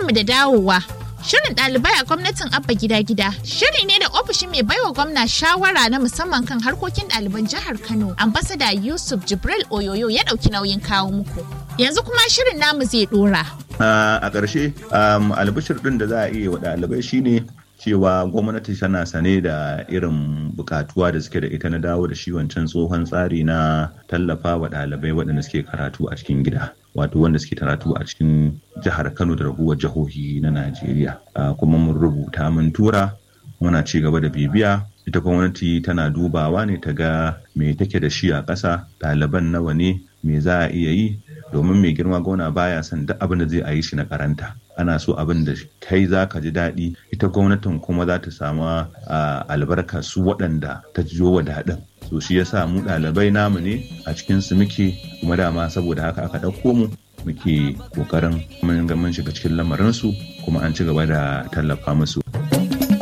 Barkanmu da dawowa. Shirin ɗalibai a gwamnatin Abba Gida-Gida shiri ne da ofishin mai baiwa gwamna shawara na musamman kan harkokin ɗaliban jihar Kano, Ambassador Yusuf Jibril Oyoyo ya ɗauki nauyin kawo muku. Yanzu kuma shirin namu zai ɗora. A ƙarshe, albishir ɗin da za a iya wa ɗalibai shine cewa gwamnati tana sane da irin bukatuwa da suke da ita na dawo da shi wancan tsohon tsari na tallafa wa ɗalibai waɗanda suke karatu a cikin gida, wato wanda suke karatu a cikin jihar Kano da raguwar jihohi na Najeriya. Kuma mun rubuta mun tura, muna ci gaba da bibiya. Ita gwamnati tana dubawa ne ta ga me take da shi a ƙasa, ɗaliban nawa ne, me za a iya yi, domin mai girma gwamna baya son duk abin da zai a yi shi na karanta. Ana so abin da kai za ka ji daɗi, ita gwamnatin kuma za ta samu albarka su waɗanda ta jiyo wa daɗin. So shi yasa mu ɗalibai namu ne a cikin su muke, kuma dama saboda haka aka ɗauko mu muke ƙoƙarin mun shiga cikin lamarin su, kuma an ci gaba da tallafa musu.